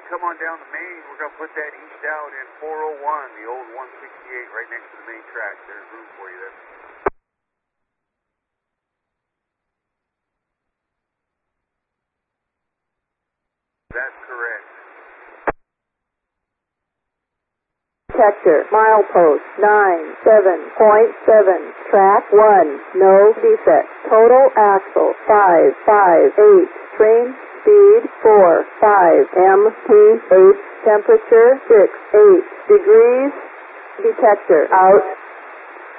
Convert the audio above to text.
come on down the main. We're going to put that east out in 401, the old 168, right next to the main track. There's room for you there. That's correct. Detector, milepost 97.7, track 1, no defect. Total axle 558, train speed 45, MPH, temperature 68 degrees. Detector out.